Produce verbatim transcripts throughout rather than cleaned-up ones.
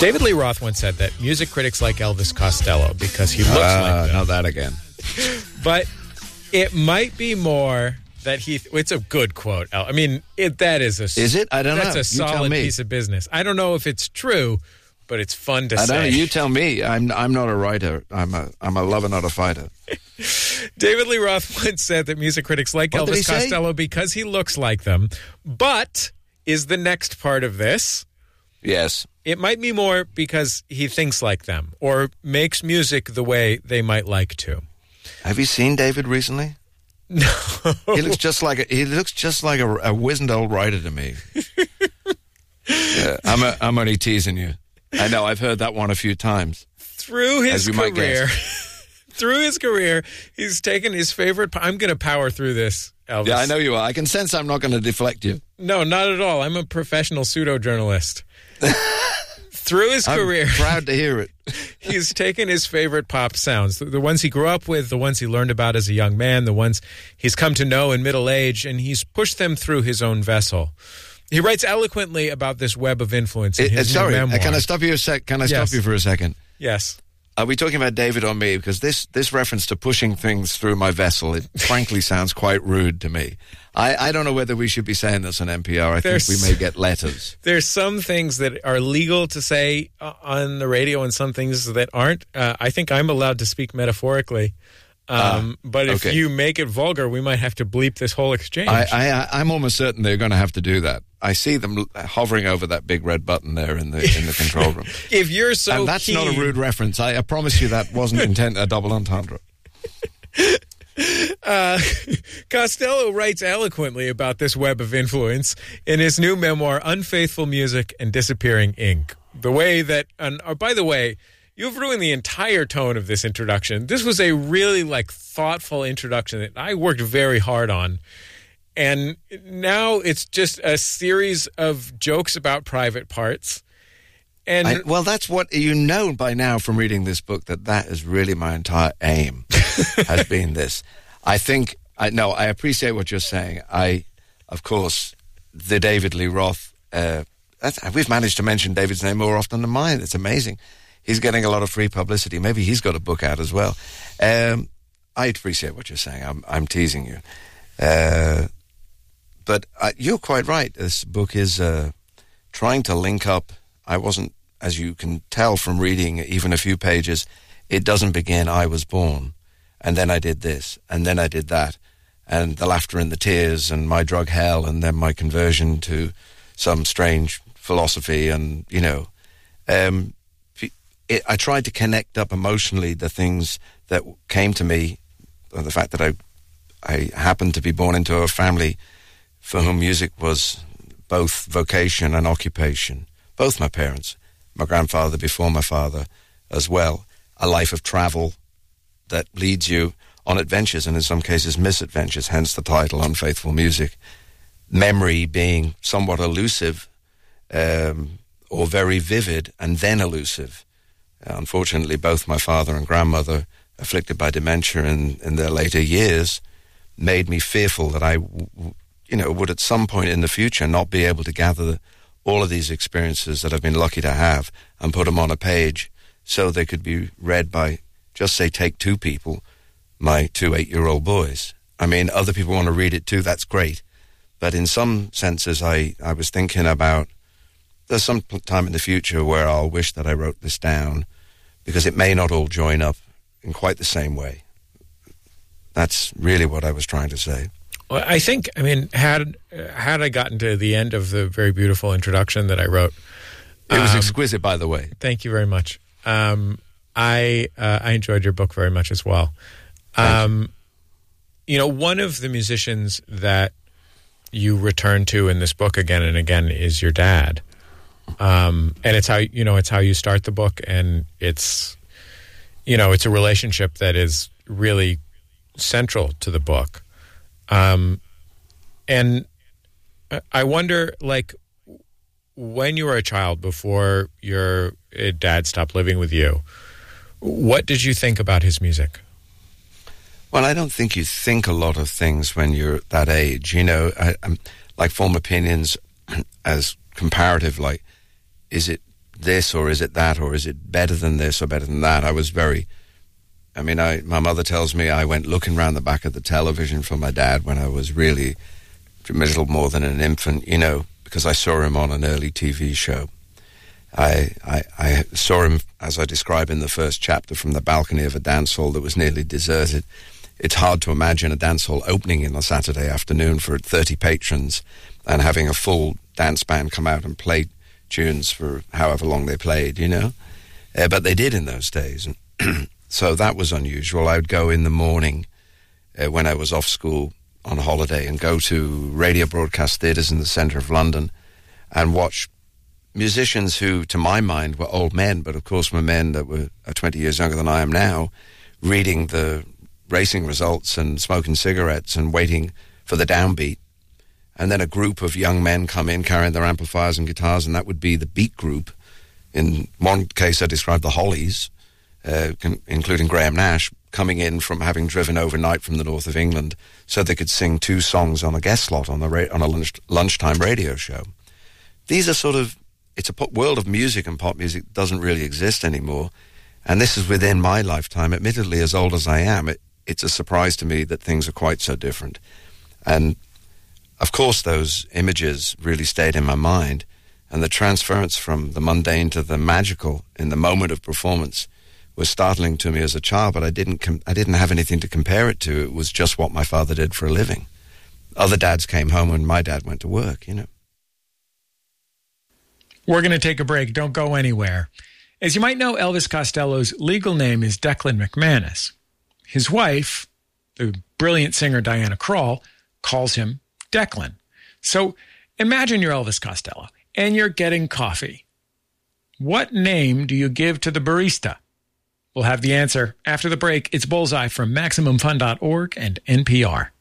David Lee Roth once said that music critics like Elvis Costello because he looks uh, like them. Not that again. But it might be more that he... It's a good quote. I mean, it, that is a... Is it? I don't that's know. That's a You tell solid me. piece of business. I don't know if it's true, but it's fun to I say. don't know. You tell me. I'm I'm not a writer. I'm a I'm a lover, not a fighter. David Lee Roth once said that music critics like What did he Elvis say? Costello because he looks like them. But is the next part of this... Yes. It might be more because he thinks like them or makes music the way they might like to. Have you seen David recently? No. He looks just like a, he looks just like a, a wizened old writer to me. yeah, I'm a, I'm only teasing you. I know. I've heard that one a few times. Through his As you might career, guess. through his career, he's taken his favorite. I'm going to power through this, Elvis. Yeah, I know you are. I can sense I'm not going to deflect you. No, not at all. I'm a professional pseudo journalist. Through his I'm career, proud to hear it. he's taken his favorite pop sounds, the, the ones he grew up with, the ones he learned about as a young man, the ones he's come to know in middle age, and he's pushed them through his own vessel. He writes eloquently about this web of influence in It- his sorry, new memoir. can I stop you a sec? Can I Yes. stop you for a second? Yes. Are we talking about David or me? Because this, this reference to pushing things through my vessel, it frankly sounds quite rude to me. I, I don't know whether we should be saying this on N P R. I There's- think we may get letters. There's some things that are legal to say uh, on the radio and some things that aren't. Uh, I think I'm allowed to speak metaphorically. Um, Ah, but if okay. you make it vulgar, we might have to bleep this whole exchange. I, I, I'm almost certain they're going to have to do that. I see them hovering over that big red button there in the in the control room. if you're so and that's keen, not a rude reference. I, I promise you that wasn't intent a double entendre. Uh, Costello writes eloquently about this web of influence in his new memoir, Unfaithful Music and Disappearing Ink. The way that, and, oh, by the way, you've ruined the entire tone of this introduction. This was a really like thoughtful introduction that I worked very hard on. And now it's just a series of jokes about private parts. And I, well, that's what you know by now from reading this book, that that is really my entire aim has been this. I think, I no, I appreciate what you're saying. I, of course, the David Lee Roth, uh, that's, we've managed to mention David's name more often than mine. It's amazing. He's getting a lot of free publicity. Maybe he's got a book out as well. Um, I appreciate what you're saying. I'm, I'm teasing you. Uh, but uh, you're quite right. This book is uh, trying to link up. I wasn't, as you can tell from reading even a few pages, it doesn't begin, I was born, and then I did this, and then I did that, and the laughter and the tears, and my drug hell, and then my conversion to some strange philosophy, and, you know, um, it, I tried to connect up emotionally the things that came to me, and the fact that I, I happened to be born into a family for whom music was both vocation and occupation. Both my parents, my grandfather before my father as well, a life of travel that leads you on adventures and in some cases misadventures, hence the title Unfaithful Music. Memory being somewhat elusive um, or very vivid and then elusive. Uh, unfortunately, both my father and grandmother, afflicted by dementia in, in their later years, made me fearful that I, w- w- you know, would at some point in the future not be able to gather the, all of these experiences that I've been lucky to have and put them on a page so they could be read by, just say, take two people, my two eight-year-old boys. I mean, other people want to read it too, that's great. But in some senses, I, I was thinking about, there's some time in the future where I'll wish that I wrote this down because it may not all join up in quite the same way. That's really what I was trying to say. Well, I think, I mean, had had I gotten to the end of the very beautiful introduction that I wrote, it was um, exquisite, by the way. Thank you very much. Um, I uh, I enjoyed your book very much as well. Um, you. you know, one of the musicians that you return to in this book again and again is your dad, um, and it's how you know it's how you start the book, and it's you know it's a relationship that is really central to the book. Um, and I wonder, like, when you were a child, before your dad stopped living with you, what did you think about his music? Well, I don't think you think a lot of things when you're that age. You know, I, I'm, like form opinions as comparative, like, is it this or is it that or is it better than this or better than that? I was very, I mean, I, my mother tells me I went looking around the back of the television for my dad when I was really a little more than an infant, you know, because I saw him on an early T V show. I, I, I saw him, as I describe in the first chapter, from the balcony of a dance hall that was nearly deserted. It's hard to imagine a dance hall opening in a Saturday afternoon for thirty patrons and having a full dance band come out and play tunes for however long they played, you know. Uh, but they did in those days. So that was unusual. I would go in the morning uh, when I was off school on holiday and go to radio broadcast theatres in the centre of London and watch musicians who, to my mind, were old men, but of course were men that were twenty years younger than I am now, reading the racing results and smoking cigarettes and waiting for the downbeat. And then a group of young men come in carrying their amplifiers and guitars, and that would be the beat group. In one case, I described the Hollies, uh, con- including Graham Nash, coming in from having driven overnight from the north of England so they could sing two songs on a guest slot on, the ra- on a lunch- lunchtime radio show. These are sort of, it's a pop- world of music, and pop music doesn't really exist anymore. And this is within my lifetime. Admittedly, as old as I am, it, it's a surprise to me that things are quite so different. And of course, those images really stayed in my mind, and the transference from the mundane to the magical in the moment of performance was startling to me as a child, but I didn't com- I didn't have anything to compare it to. It was just what my father did for a living. Other dads came home when my dad went to work, you know. We're going to take a break. Don't go anywhere. As you might know, Elvis Costello's legal name is Declan McManus. His wife, the brilliant singer Diana Krall, calls him Declan. So imagine you're Elvis Costello and you're getting coffee. What name do you give to the barista? We'll have the answer after the break. It's Bullseye from Maximum Fun dot org and N P R.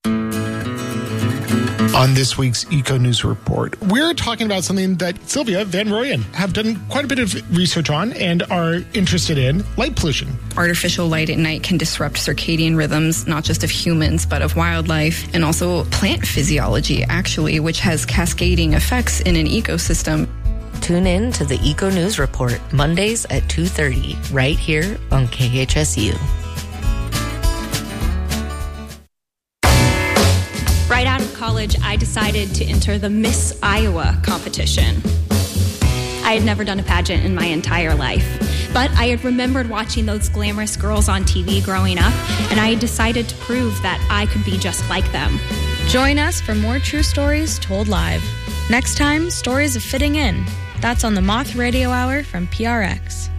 On this week's Eco News Report, we're talking about something that Sylvia Van Rooyen have done quite a bit of research on and are interested in: light pollution. Artificial light at night can disrupt circadian rhythms, not just of humans, but of wildlife, and also plant physiology, actually, which has cascading effects in an ecosystem. Tune in to the Eco News Report, Mondays at two thirty, right here on K H S U. Right out of college, I decided to enter the Miss Iowa competition. I had never done a pageant in my entire life, but I had remembered watching those glamorous girls on T V growing up, and I had decided to prove that I could be just like them. Join us for more true stories told live. Next time, Stories of Fitting In. That's on the Moth Radio Hour from P R X.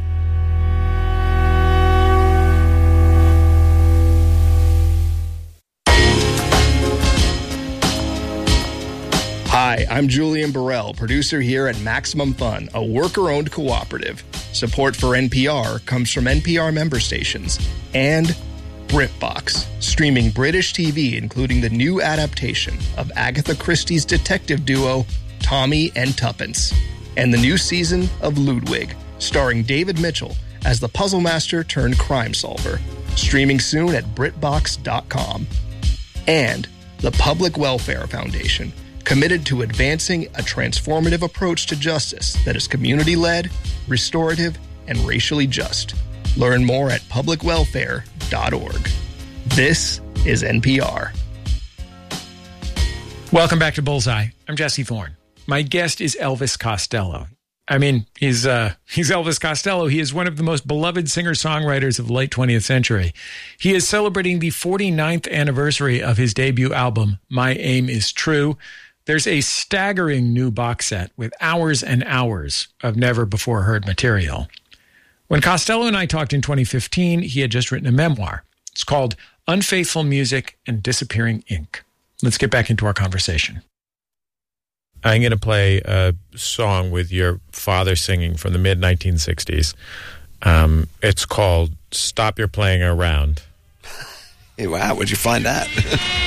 Hi, I'm Julian Burrell, producer here at Maximum Fun, a worker-owned cooperative. Support for N P R comes from N P R member stations and BritBox, streaming British T V, including the new adaptation of Agatha Christie's detective duo, Tommy and Tuppence, and the new season of Ludwig, starring David Mitchell as the puzzle master turned crime solver, streaming soon at Brit Box dot com. And the Public Welfare Foundation, committed to advancing a transformative approach to justice that is community-led, restorative, and racially just. Learn more at public welfare dot org. This is N P R. Welcome back to Bullseye. I'm Jesse Thorne. My guest is Elvis Costello. I mean, he's uh, he's Elvis Costello. He is one of the most beloved singer-songwriters of the late twentieth century. He is celebrating the forty-ninth anniversary of his debut album, My Aim Is True. There's a staggering new box set with hours and hours of never-before-heard material. When Costello and I talked in twenty fifteen, he had just written a memoir. It's called Unfaithful Music and Disappearing Ink. Let's get back into our conversation. I'm going to play a song with your father singing from the mid nineteen sixties. Um, it's called Stop Your Playing Around. Hey, wow, where'd you find that?